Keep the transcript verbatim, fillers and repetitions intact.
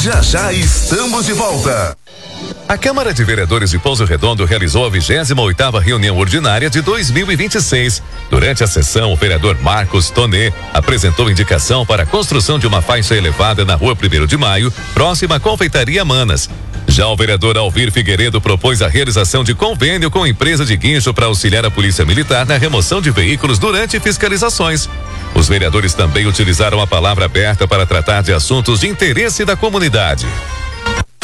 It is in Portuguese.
Já já estamos de volta. A Câmara de Vereadores de Pouso Redondo realizou a vigésima oitava reunião ordinária de dois mil e vinte e seis. Durante a sessão, o vereador Marcos Tonê apresentou indicação para a construção de uma faixa elevada na rua primeiro de maio, próxima à Confeitaria Manas. Já o vereador Alvir Figueiredo propôs a realização de convênio com a empresa de guincho para auxiliar a Polícia Militar na remoção de veículos durante fiscalizações. Os vereadores também utilizaram a palavra aberta para tratar de assuntos de interesse da comunidade.